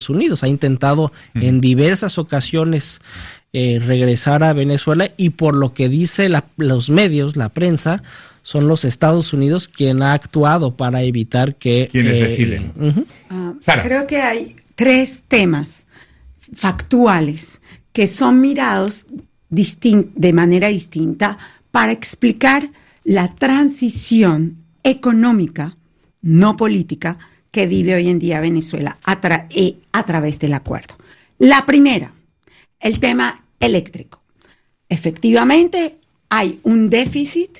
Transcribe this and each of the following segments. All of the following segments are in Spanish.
Unidos. Ha intentado en diversas ocasiones regresar a Venezuela, y por lo que dice los medios, la prensa, son los Estados Unidos quien ha actuado para evitar que... Quienes deciden. Sara. Creo que hay 3 temas factuales que son mirados de manera distinta para explicar la transición económica, no política, que vive hoy en día Venezuela a través del acuerdo. La primera, el tema eléctrico. Efectivamente, hay un déficit,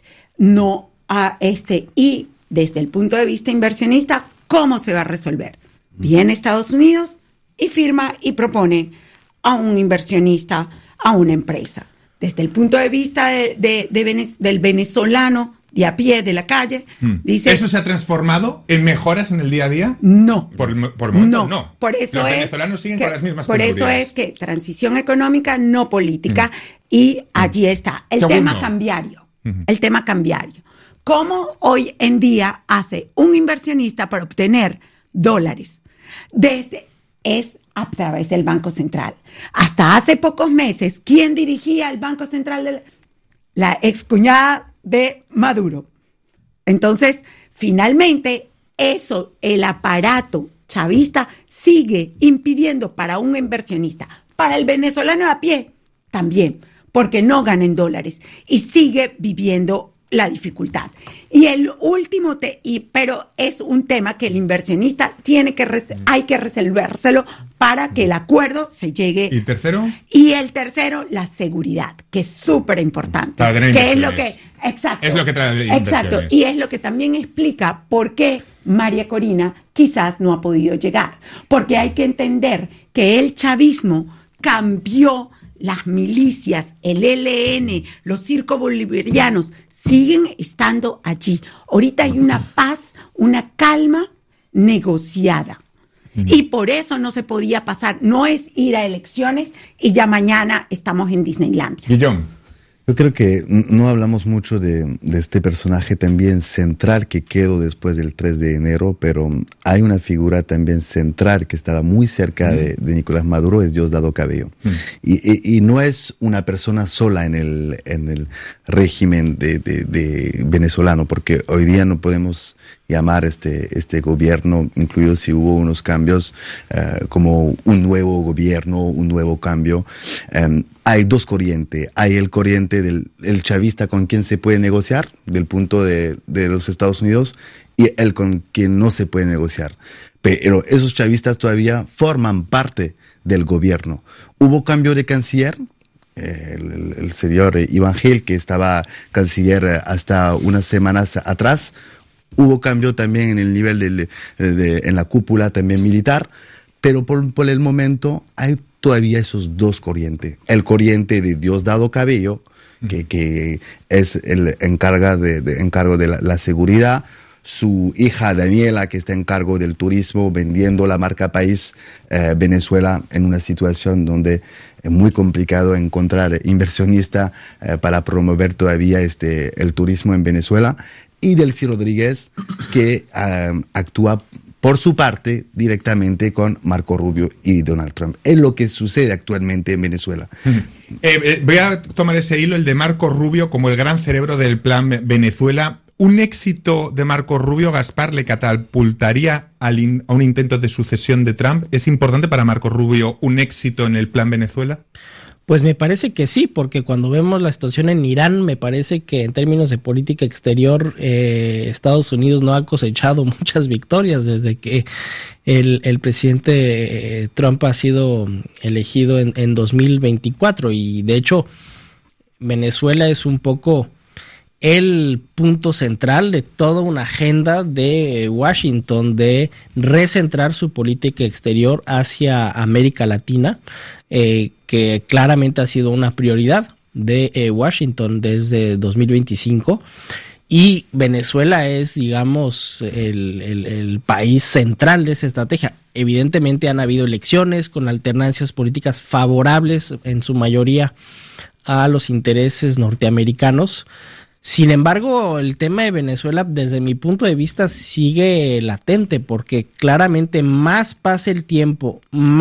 y desde el punto de vista inversionista, ¿cómo se va a resolver? Viene Estados Unidos y firma y propone a un inversionista, a una empresa. Desde el punto de vista del venezolano de a pie, de la calle, dice... ¿Eso se ha transformado en mejoras en el día a día? No. Por el momento, no. Por eso los venezolanos siguen con las mismas Por penurias. eso es que transición económica, no política, y allí está el tema cambiario. El tema cambiario. ¿Cómo hoy en día hace un inversionista para obtener dólares? Es a través del Banco Central. Hasta hace pocos meses, ¿quién dirigía el Banco Central? La excuñada de Maduro. Entonces, finalmente, el aparato chavista sigue impidiendo para un inversionista, para el venezolano a pie, también, porque no gana en dólares y sigue viviendo la dificultad. Y el último, pero es un tema que el inversionista hay que resolvérselo para que el acuerdo se llegue. ¿Y el tercero? Y el tercero, la seguridad, que es súper importante. Que es lo que, exacto. Es lo que trae inversiones. Exacto. Y es lo que también explica por qué María Corina quizás no ha podido llegar. Porque hay que entender que el chavismo cambió. Las milicias, el ELN, los circos bolivarianos siguen estando allí. Ahorita hay una paz, una calma negociada. Y por eso no se podía pasar. No es ir a elecciones y ya mañana estamos en Disneylandia. Guillón. Yo creo que no hablamos mucho de este personaje también central que quedó después del 3 de enero, pero hay una figura también central que estaba muy cerca de Nicolás Maduro, es Diosdado Cabello. Y no es una persona sola en el régimen de venezolano, porque hoy día no podemos llamar este gobierno, incluido si hubo unos cambios, como un nuevo gobierno, un nuevo cambio. Hay 2 corrientes. Hay el corriente el chavista con quien se puede negociar, del punto de los Estados Unidos, y el con quien no se puede negociar. Pero esos chavistas todavía forman parte del gobierno. Hubo cambio de canciller. El señor Iván Gil, que estaba canciller hasta unas semanas atrás. Hubo cambio también en el nivel en la cúpula también militar, pero por el momento hay todavía esos 2 corrientes. El corriente de Diosdado Cabello, que es el encargo de la seguridad, su hija Daniela, que está en cargo del turismo, vendiendo la marca país, Venezuela, en una situación donde es muy complicado encontrar inversionista para promover todavía el turismo en Venezuela. Y Delcy Rodríguez, que actúa por su parte directamente con Marco Rubio y Donald Trump. Es lo que sucede actualmente en Venezuela. Voy a tomar ese hilo, el de Marco Rubio, como el gran cerebro del plan Venezuela. ¿Un éxito de Marco Rubio, Gaspar, le catapultaría a un intento de sucesión de Trump? ¿Es importante para Marco Rubio un éxito en el plan Venezuela? Pues me parece que sí, porque cuando vemos la situación en Irán, me parece que en términos de política exterior, Estados Unidos no ha cosechado muchas victorias desde que el presidente Trump ha sido elegido en 2024. Y de hecho, Venezuela es un poco el punto central de toda una agenda de Washington de recentrar su política exterior hacia América Latina, que claramente ha sido una prioridad de Washington desde 2025. Y Venezuela es, digamos, el país central de esa estrategia. Evidentemente han habido elecciones con alternancias políticas favorables, en su mayoría, a los intereses norteamericanos. Sin embargo, el tema de Venezuela, desde mi punto de vista, sigue latente, porque claramente más pasa el tiempo,